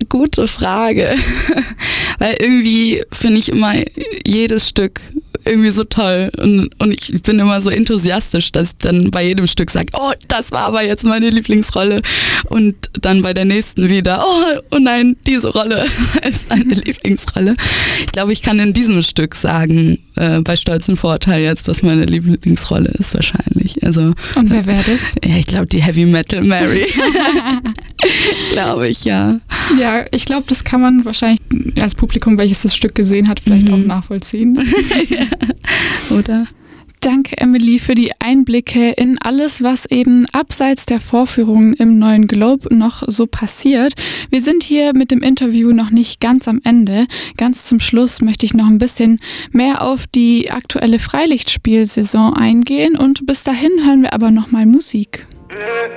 gute Frage. Weil irgendwie finde ich immer jedes Stück irgendwie so toll und ich bin immer so enthusiastisch, dass ich dann bei jedem Stück sage, oh, das war aber jetzt meine Lieblingsrolle und dann bei der nächsten wieder, oh nein, diese Rolle ist meine Lieblingsrolle. Ich glaube, ich kann in diesem Stück sagen, bei Stolz und Vorurteil jetzt, was meine Lieblingsrolle ist wahrscheinlich. Also, und wer wäre das? Ja, ich glaube, die Heavy Metal Mary. Glaube ich, ja. Ja, ich glaube, das kann man wahrscheinlich als Publikum, welches das Stück gesehen hat, vielleicht auch nachvollziehen. Ja. Oder? Danke, Emily, für die Einblicke in alles, was eben abseits der Vorführungen im Neuen Globe noch so passiert. Wir sind hier mit dem Interview noch nicht ganz am Ende. Ganz zum Schluss möchte ich noch ein bisschen mehr auf die aktuelle Freilichtspielsaison eingehen und bis dahin hören wir aber nochmal Musik.